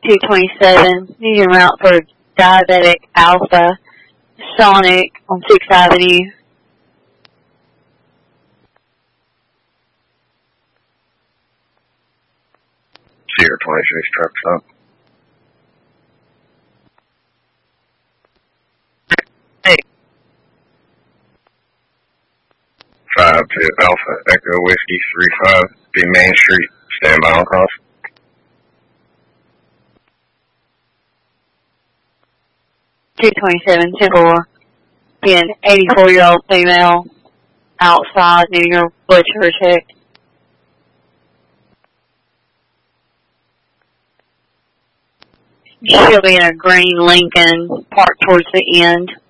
227, needing route for Diabetic Alpha, Sonic on 6th Avenue. Sierra 26 truck stop. Hey. 5 to Alpha Echo Whiskey 35, be Main Street, stand by on cross. .227, 10-4, being 84-year-old female, outside, needing her blood sugar checked. She'll be in a green Lincoln, parked towards the end.